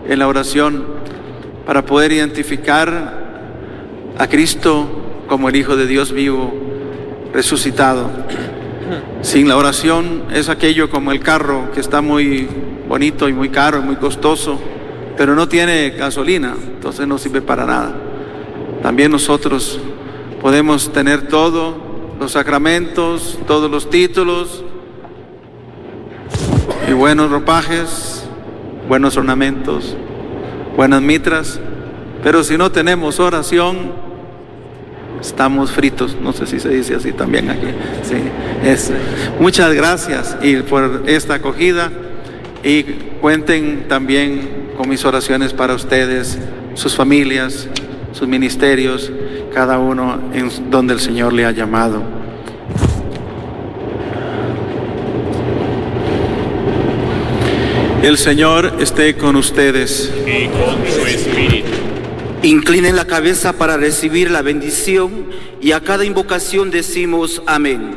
en la oración para poder identificar a Cristo como el Hijo de Dios vivo, resucitado. Sin la oración es aquello como el carro que está muy bonito y muy caro y muy costoso, pero no tiene gasolina, entonces no sirve para nada. También nosotros podemos tener todos los sacramentos, todos los títulos y buenos ropajes, buenos ornamentos, buenas mitras, pero si no tenemos oración, estamos fritos. No sé si se dice así también aquí. Sí, muchas gracias y por esta acogida, y cuenten también con mis oraciones para ustedes, sus familias, sus ministerios, cada uno en donde el Señor le ha llamado. El Señor esté con ustedes. Y con su espíritu. Inclinen la cabeza para recibir la bendición y a cada invocación decimos amén.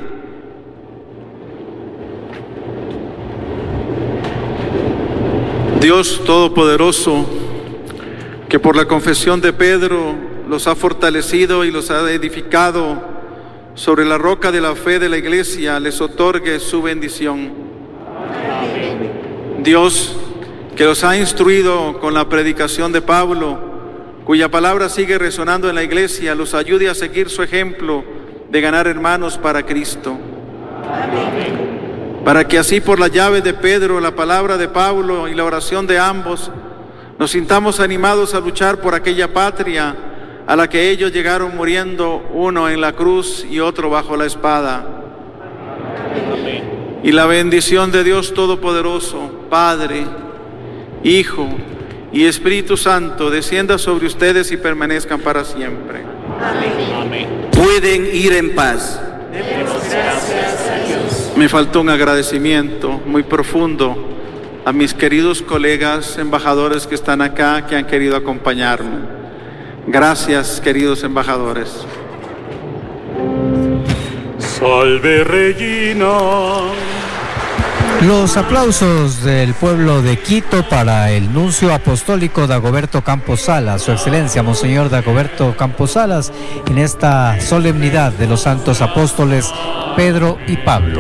Dios Todopoderoso, que por la confesión de Pedro los ha fortalecido y los ha edificado sobre la roca de la fe de la Iglesia, les otorgue su bendición. Amén. Dios, que los ha instruido con la predicación de Pablo, cuya palabra sigue resonando en la Iglesia, los ayude a seguir su ejemplo de ganar hermanos para Cristo. Amén. Para que así por la llave de Pedro, la palabra de Pablo y la oración de ambos, nos sintamos animados a luchar por aquella patria a la que ellos llegaron muriendo, uno en la cruz y otro bajo la espada. Amén. Y la bendición de Dios Todopoderoso, Padre, Hijo y Espíritu Santo, descienda sobre ustedes y permanezcan para siempre. Amén. Pueden ir en paz. Demos gracias a Dios. Me faltó un agradecimiento muy profundo a mis queridos colegas embajadores que están acá, que han querido acompañarme. Gracias, queridos embajadores. Salve Regina. Los aplausos del pueblo de Quito para el nuncio apostólico Dagoberto Campos Salas, su excelencia Monseñor Dagoberto Campos Salas, en esta solemnidad de los santos apóstoles Pedro y Pablo.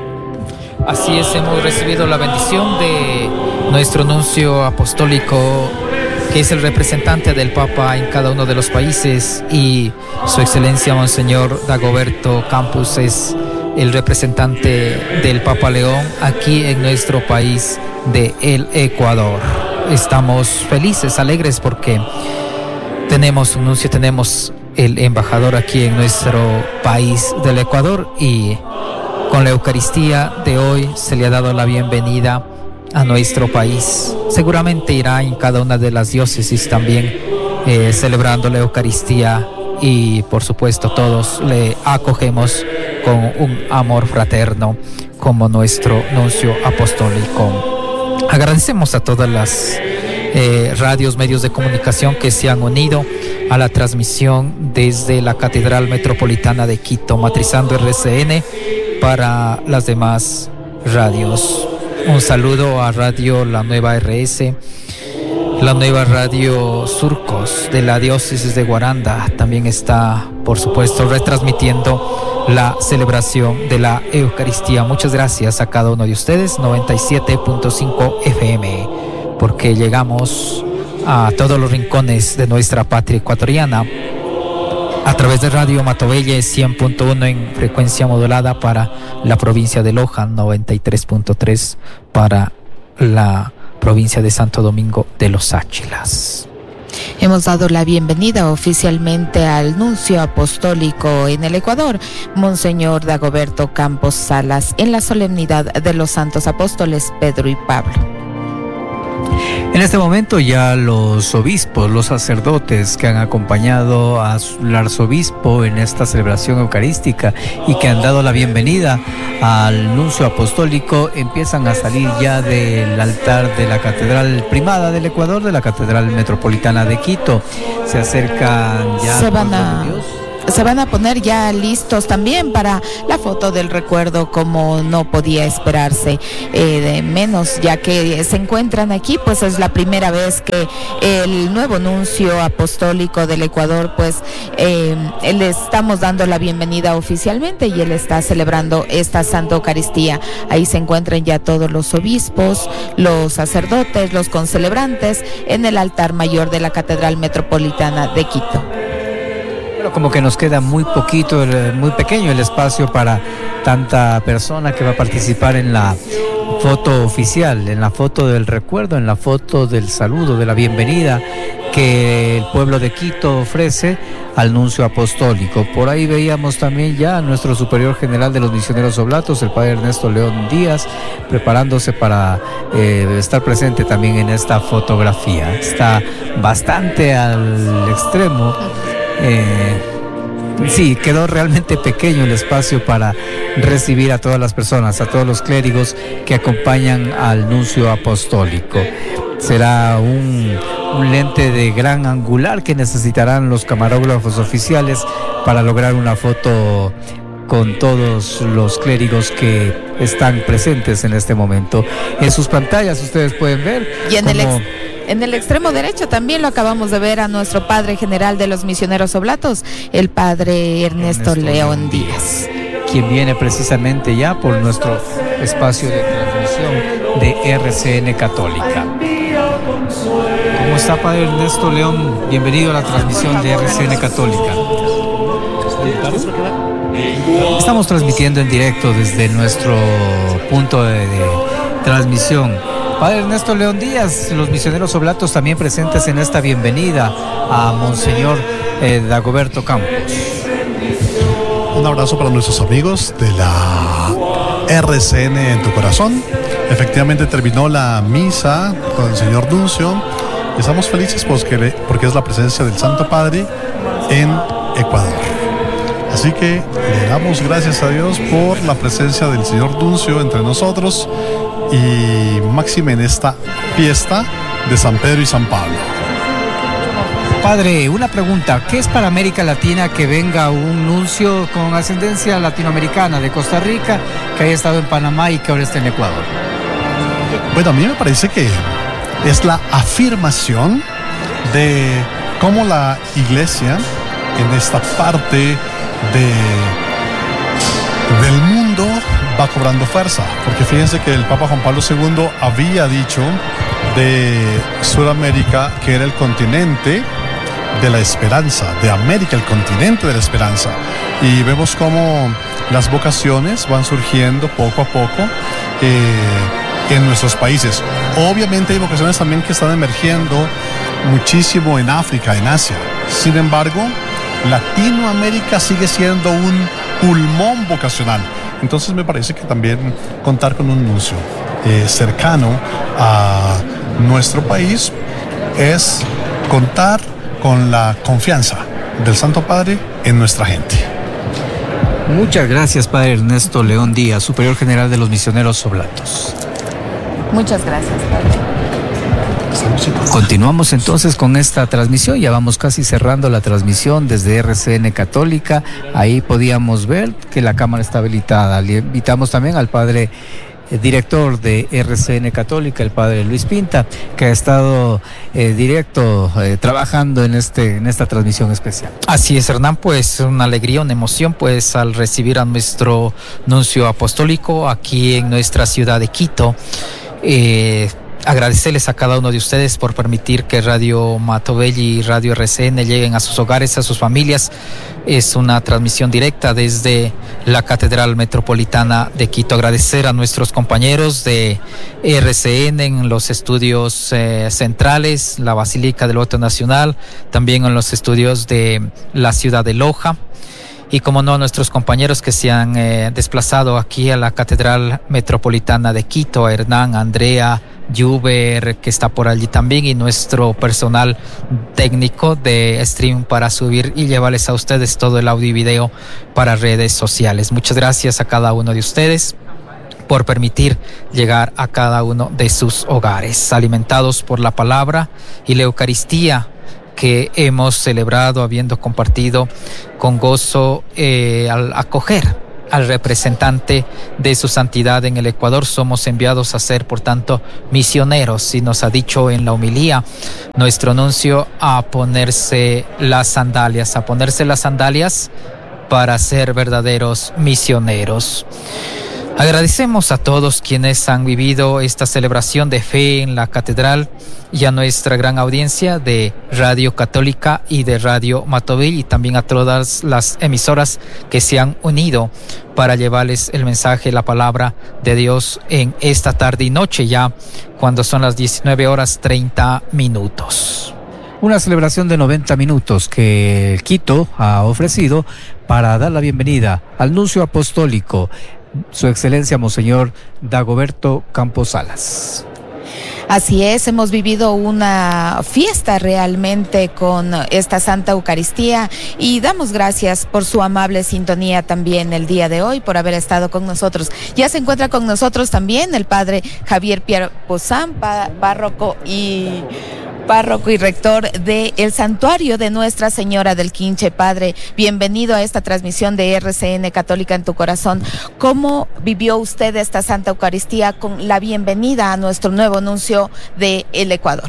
Así es, hemos recibido la bendición de nuestro nuncio apostólico, que es el representante del Papa en cada uno de los países, y su excelencia Monseñor Dagoberto Campos es el representante del Papa León aquí en nuestro país de el Ecuador. Estamos felices, alegres, porque tenemos un nuncio, tenemos el embajador aquí en nuestro país del Ecuador, y con la Eucaristía de hoy se le ha dado la bienvenida a nuestro país. Seguramente irá en cada una de las diócesis también celebrando la Eucaristía, y por supuesto todos le acogemos con un amor fraterno como nuestro nuncio apostólico. Agradecemos a todas las radios, medios de comunicación que se han unido a la transmisión desde la Catedral Metropolitana de Quito, matrizando RCN para las demás radios. Un saludo a Radio La Nueva RS, la nueva Radio Surcos de la diócesis de Guaranda. También está, por supuesto, retransmitiendo la celebración de la Eucaristía. Muchas gracias a cada uno de ustedes. 97.5 FM, porque llegamos a todos los rincones de nuestra patria ecuatoriana a través de Radio Matovelle 100.1 en frecuencia modulada para la provincia de Loja, 93.3 para la provincia de Santo Domingo de los Áchilas. Hemos dado la bienvenida oficialmente al nuncio apostólico en el Ecuador, Monseñor Dagoberto Campos Salas, en la solemnidad de los santos apóstoles Pedro y Pablo. En este momento ya los obispos, los sacerdotes que han acompañado al arzobispo en esta celebración eucarística y que han dado la bienvenida al nuncio apostólico, empiezan a salir ya del altar de la Catedral Primada del Ecuador, de la Catedral Metropolitana de Quito. Se acercan ya. se van a poner ya listos también para la foto del recuerdo, como no podía esperarse de menos, ya que se encuentran aquí, pues es la primera vez que el nuevo nuncio apostólico del Ecuador, pues le estamos dando la bienvenida oficialmente y él está celebrando esta Santa Eucaristía. Ahí se encuentran ya todos los obispos, los sacerdotes, los concelebrantes en el altar mayor de la Catedral Metropolitana de Quito. Pero como que nos queda muy poquito, muy pequeño el espacio para tanta persona que va a participar en la foto oficial, en la foto del recuerdo, en la foto del saludo, de la bienvenida que el pueblo de Quito ofrece al nuncio apostólico. Por ahí veíamos también ya a nuestro superior general de los misioneros oblatos, el padre Ernesto León Díaz, preparándose para estar presente también en esta fotografía. Está bastante al extremo. Sí, quedó realmente pequeño el espacio para recibir a todas las personas, a todos los clérigos que acompañan al nuncio apostólico. Será un lente de gran angular que necesitarán los camarógrafos oficiales para lograr una foto con todos los clérigos que están presentes en este momento. En sus pantallas ustedes pueden ver y en el extremo derecho también lo acabamos de ver a nuestro padre general de los misioneros oblatos, el padre Ernesto León Díaz, quien viene precisamente ya por nuestro espacio de transmisión de RCN Católica. ¿Cómo está, padre Ernesto León? Bienvenido a la transmisión de RCN Católica. Estamos transmitiendo en directo desde nuestro punto de transmisión. Padre Ernesto León Díaz, los misioneros oblatos también presentes en esta bienvenida a Monseñor Dagoberto Campos. Un abrazo para nuestros amigos de la RCN en tu corazón. Efectivamente terminó la misa con el señor nuncio. Estamos felices porque es la presencia del Santo Padre en Ecuador. Así que le damos gracias a Dios por la presencia del señor nuncio entre nosotros y máxime en esta fiesta de San Pedro y San Pablo. Padre, una pregunta, ¿qué es para América Latina que venga un nuncio con ascendencia latinoamericana de Costa Rica, que haya estado en Panamá y que ahora está en Ecuador? Bueno, a mí me parece que es la afirmación de cómo la Iglesia en esta parte del mundo va cobrando fuerza, porque fíjense que el Papa Juan Pablo II había dicho de Sudamérica que era el continente de la esperanza, de América el continente de la esperanza, y vemos cómo las vocaciones van surgiendo poco a poco en nuestros países. Obviamente hay vocaciones también que están emergiendo muchísimo en África, en Asia. Sin embargo, Latinoamérica sigue siendo un pulmón vocacional. Entonces me parece que también contar con un nuncio cercano a nuestro país es contar con la confianza del Santo Padre en nuestra gente. Muchas gracias, padre Ernesto León Díaz, superior general de los misioneros oblatos. Muchas gracias, padre. Continuamos entonces con esta transmisión, ya vamos casi cerrando la transmisión desde RCN Católica. Ahí podíamos ver que la cámara está habilitada. Le invitamos también al padre director de RCN Católica, el padre Luis Pinta, que ha estado trabajando en esta transmisión especial. Así es, Hernán, pues una alegría, una emoción, pues al recibir a nuestro nuncio apostólico aquí en nuestra ciudad de Quito. Agradecerles a cada uno de ustedes por permitir que Radio Matobelli y Radio RCN lleguen a sus hogares, a sus familias. Es una transmisión directa desde la Catedral Metropolitana de Quito. Agradecer a nuestros compañeros de RCN en los estudios centrales, la Basílica del Voto Nacional, también en los estudios de la ciudad de Loja. Y como no, nuestros compañeros que se han desplazado aquí a la Catedral Metropolitana de Quito, a Hernán, Andrea, Juber, que está por allí también, y nuestro personal técnico de stream para subir y llevarles a ustedes todo el audio y video para redes sociales. Muchas gracias a cada uno de ustedes por permitir llegar a cada uno de sus hogares, alimentados por la palabra y la Eucaristía que hemos celebrado habiendo compartido con gozo al acoger al representante de su santidad en el Ecuador. Somos enviados a ser, por tanto, misioneros, y nos ha dicho en la homilía nuestro nuncio a ponerse las sandalias para ser verdaderos misioneros. Agradecemos a todos quienes han vivido esta celebración de fe en la catedral y a nuestra gran audiencia de Radio Católica y de Radio Matovel, y también a todas las emisoras que se han unido para llevarles el mensaje, la palabra de Dios en esta tarde y noche, ya cuando son las 19:30. Una celebración de 90 minutos que Quito ha ofrecido para dar la bienvenida al nuncio apostólico, Su Excelencia Monseñor Dagoberto Campos Salas. Así es, hemos vivido una fiesta realmente con esta Santa Eucaristía y damos gracias por su amable sintonía también el día de hoy, por haber estado con nosotros. Ya se encuentra con nosotros también el padre Javier Pierre Pozán, párroco y rector del Santuario de Nuestra Señora del Quinche. Padre, bienvenido a esta transmisión de RCN Católica en tu Corazón. ¿Cómo vivió usted esta Santa Eucaristía con la bienvenida a nuestro nuevo nuncio del Ecuador?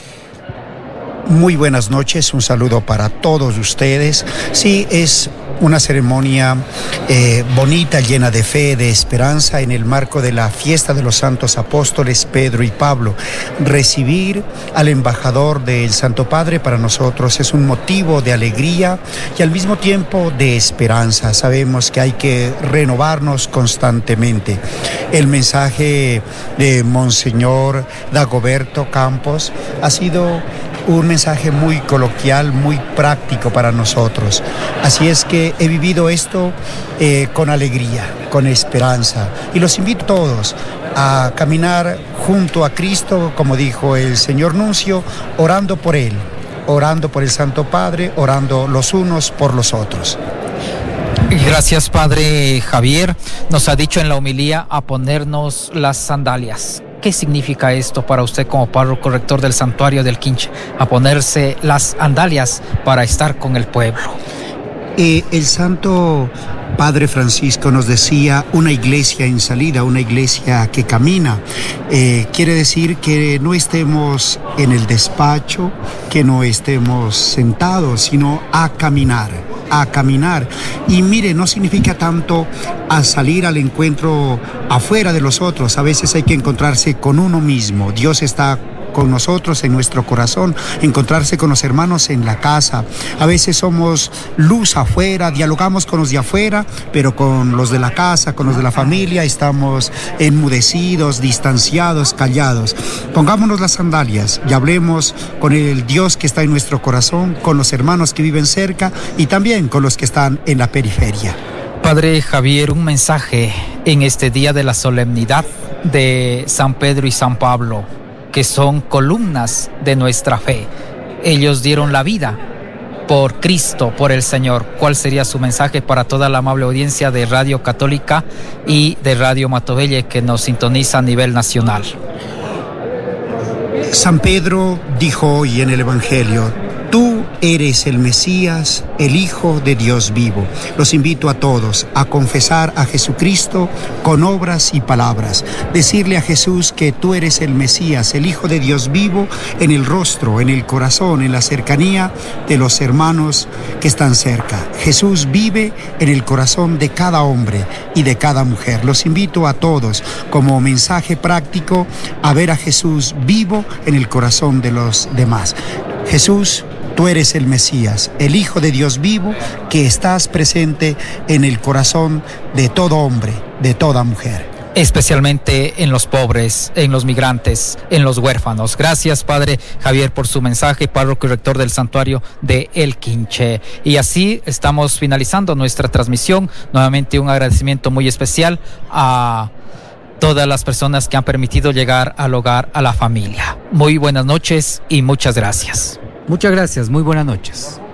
Muy buenas noches, un saludo para todos ustedes. Sí, es una ceremonia bonita, llena de fe, de esperanza, en el marco de la fiesta de los santos apóstoles Pedro y Pablo. Recibir al embajador del Santo Padre para nosotros es un motivo de alegría y al mismo tiempo de esperanza. Sabemos que hay que renovarnos constantemente. El mensaje de Monseñor Dagoberto Campos ha sido un mensaje muy coloquial, muy práctico para nosotros. Así es que he vivido esto con alegría, con esperanza. Y los invito a todos a caminar junto a Cristo, como dijo el señor nuncio, orando por Él, orando por el Santo Padre, orando los unos por los otros. Gracias, Padre Javier. Nos ha dicho en la homilía a ponernos las sandalias. ¿Qué significa esto para usted como párroco rector del Santuario del Quinche? A ponerse las sandalias para estar con el pueblo. El Santo Padre Francisco nos decía una iglesia en salida, una iglesia que camina. Quiere decir que no estemos en el despacho, que no estemos sentados, sino a caminar. Y mire, no significa tanto a salir al encuentro afuera de los otros. A veces hay que encontrarse con uno mismo. Dios está con nosotros en nuestro corazón, encontrarse con los hermanos en la casa. A veces somos luz afuera, dialogamos con los de afuera, pero con los de la casa, con los de la familia, estamos enmudecidos, distanciados, callados. Pongámonos las sandalias y hablemos con el Dios que está en nuestro corazón, con los hermanos que viven cerca y también con los que están en la periferia. Padre Javier, un mensaje en este día de la solemnidad de San Pedro y San Pablo, que son columnas de nuestra fe. Ellos dieron la vida por Cristo, por el Señor. ¿Cuál sería su mensaje para toda la amable audiencia de Radio Católica y de Radio Matovelle que nos sintoniza a nivel nacional? San Pedro dijo hoy en el Evangelio: tú eres el Mesías, el Hijo de Dios vivo. Los invito a todos a confesar a Jesucristo con obras y palabras. Decirle a Jesús que tú eres el Mesías, el Hijo de Dios vivo, en el rostro, en el corazón, en la cercanía de los hermanos que están cerca. Jesús vive en el corazón de cada hombre y de cada mujer. Los invito a todos, como mensaje práctico, a ver a Jesús vivo en el corazón de los demás. Jesús, tú eres el Mesías, el Hijo de Dios vivo, que estás presente en el corazón de todo hombre, de toda mujer. Especialmente en los pobres, en los migrantes, en los huérfanos. Gracias, Padre Javier, por su mensaje, párroco y rector del Santuario de El Quinche. Y así estamos finalizando nuestra transmisión. Nuevamente un agradecimiento muy especial a todas las personas que han permitido llegar al hogar, a la familia. Muy buenas noches y muchas gracias. Muchas gracias, muy buenas noches.